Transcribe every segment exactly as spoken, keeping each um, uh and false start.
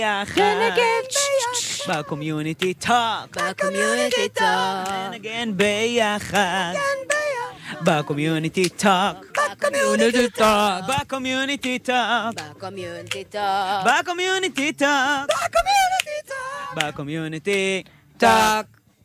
לנגן בקומיוניטי טוק, בקומיוניטי טוק, לנגן ביחד בקומיוניטי טוק, בקומיוניטי טוק, בקומיוניטי טוק, בקומיוניטי טוק, בקומיוניטי טוק, בקומיוניטי טוק, בקומיוניטי טוק.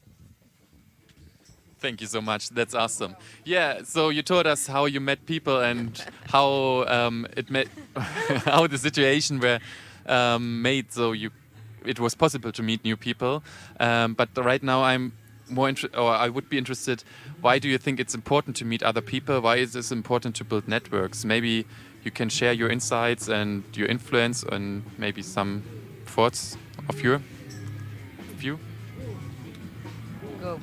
Thank you so much. That's awesome. Yeah. So you told us how you met people and how um, it met, how the situation were um, made so you, it was possible to meet new people. Um, but right now I'm more interested, or I would be interested. Why do you think it's important to meet other people? Why is this important to build networks? Maybe you can share your insights and your influence and maybe some thoughts of your view. Go.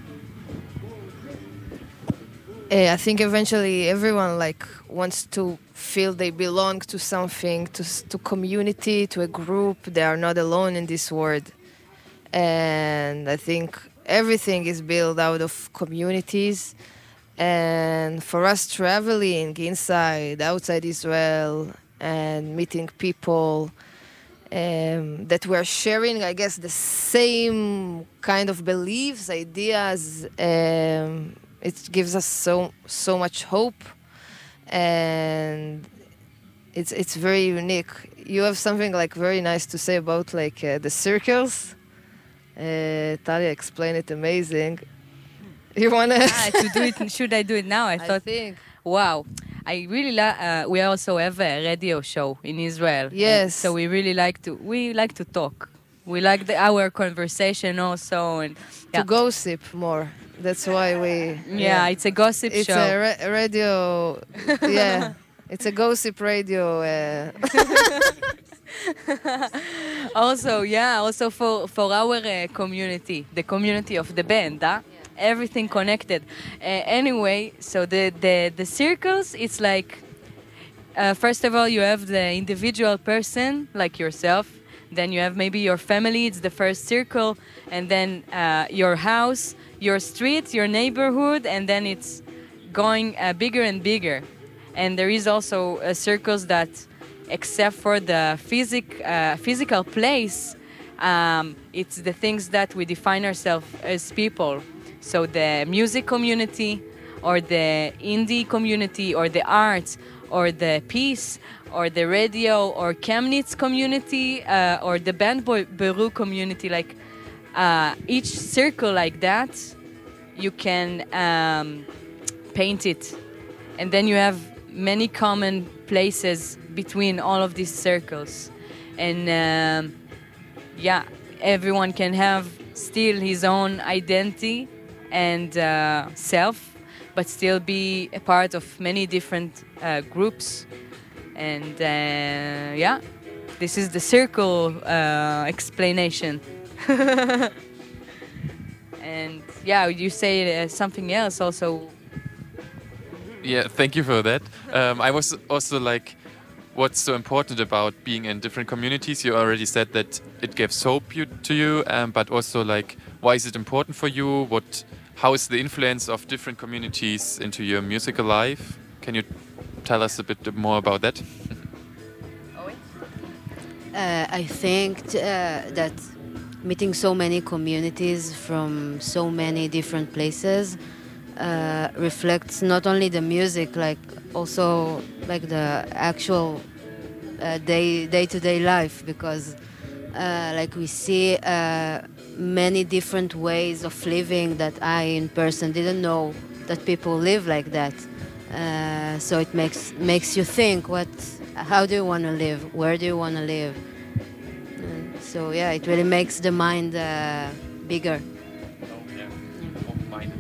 Uh, I think eventually everyone like wants to feel they belong to something, to to community, to a group. They are not alone in this world, and I think everything is built out of communities. And for us traveling inside, outside Israel, and meeting people um, that we're sharing, I guess, the same kind of beliefs, ideas. Um, It gives us so so much hope, and it's it's very unique. You have something like very nice to say about like uh, the circles. Uh, Talia explained it amazing. You wanna ah, to do it? Should I do it now? I thought. I think. Wow, I really like. Uh, we also have a radio show in Israel. Yes. So we really like to. We like to talk. We like the, our conversation also, and yeah. to gossip more. That's why we. Yeah, yeah. It's a gossip it's show. It's a ra- radio. Yeah, it's a gossip radio. Uh. Also, yeah, also for for our uh, community, the community of the band, huh? Yeah. Everything connected. Uh, anyway, so the the the circles, it's like, uh, first of all, you have the individual person like yourself. Then you have maybe your family. It's the first circle, and then uh, your house, your street, your neighborhood, and then it's going uh, bigger and bigger. And there is also uh, circles that, except for the physic, uh, physical place, um, it's the things that we define ourselves as people. So the music community, or the indie community, or the arts, or the peace, or the radio, or Chemnitz community, uh, or the Band Beru community, like uh, each circle like that, you can um, paint it. And then you have many common places between all of these circles. And um, yeah, everyone can have still his own identity and uh, self, but still be a part of many different uh, groups. And uh, yeah, this is the circle uh, explanation. And yeah, you say uh, something else also. Yeah, thank you for that. Um, I was also like, what's so important about being in different communities? You already said that it gives hope you, to you, um, but also like, why is it important for you? What, how is the influence of different communities into your musical life? Can you tell us a bit more about that? uh, I think uh, that meeting so many communities from so many different places uh, reflects not only the music, like also like the actual uh, day day-to-day life, because uh, like we see uh, many different ways of living that I in person didn't know that people live like that. Uh, so it makes makes you think, what, how do you want to live? Where do you want to live? And so yeah, it really makes the mind uh, bigger. Oh, yeah. Open-minded.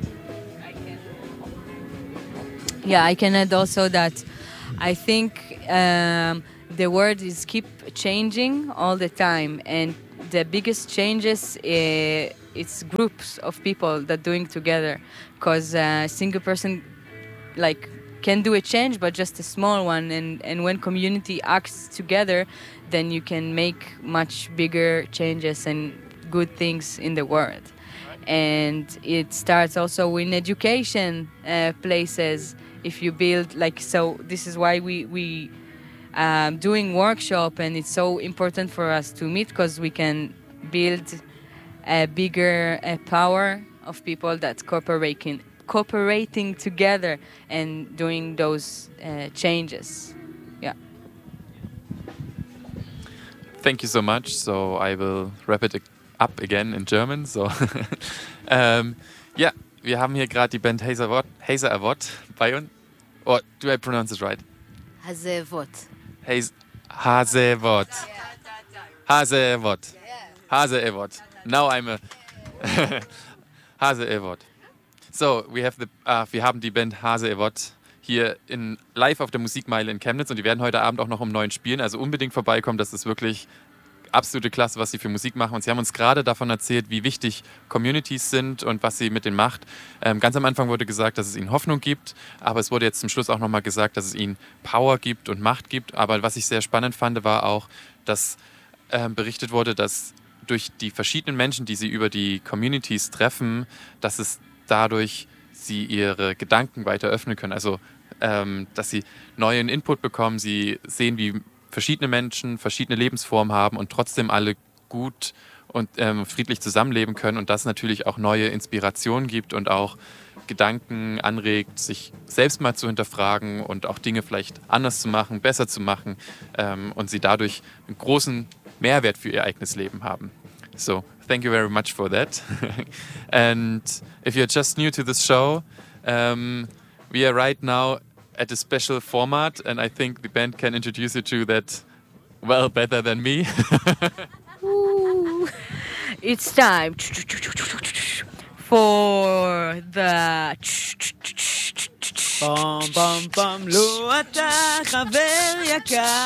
Yeah, I can add also that I think um, the world is keep changing all the time, and the biggest changes uh, it's groups of people that doing together, because a single person like can do a change, but just a small one. And, and when community acts together, then you can make much bigger changes and good things in the world. And it starts also in education uh, places. If you build like, so this is why we, we um, doing workshop, and it's so important for us to meet because we can build a bigger uh, power of people that cooperating cooperating together and doing those uh, changes. Yeah. Thank you so much. So I will wrap it up again in German. So, ähm, ja, wir haben hier gerade die Band Hazer Avot, Hazer Avot bei uns. Oh, do I pronounce it right? הזאבות. Haz- Hazevot. Hazevot. Hazevot. Now I'm a Hazevot. So, we have the, uh, wir haben die Band Hazevot hier in, live auf der Musikmeile in Chemnitz und die werden heute Abend auch noch um neun spielen. Also unbedingt vorbeikommen, das ist wirklich absolute Klasse, was sie für Musik machen. Und sie haben uns gerade davon erzählt, wie wichtig Communities sind und was sie mit denen macht. Ähm, ganz am Anfang wurde gesagt, dass es ihnen Hoffnung gibt, aber es wurde jetzt zum Schluss auch nochmal gesagt, dass es ihnen Power gibt und Macht gibt. Aber was ich sehr spannend fand, war auch, dass ähm, berichtet wurde, dass durch die verschiedenen Menschen, die sie über die Communities treffen, dass es dadurch sie ihre Gedanken weiter öffnen können. Also, ähm, dass sie neuen Input bekommen, sie sehen, wie verschiedene Menschen verschiedene Lebensformen haben und trotzdem alle gut und ähm, friedlich zusammenleben können und das natürlich auch neue Inspirationen gibt und auch Gedanken anregt, sich selbst mal zu hinterfragen und auch Dinge vielleicht anders zu machen, besser zu machen ähm, und sie dadurch einen großen Mehrwert für ihr eigenes Leben haben. So, thank you very much for that. And if you're just new to this show, um, we are right now at a special format, and I think the band can introduce you to that well better than me. Ooh, it's time for the בום בום בום, לו אתה חבר יקר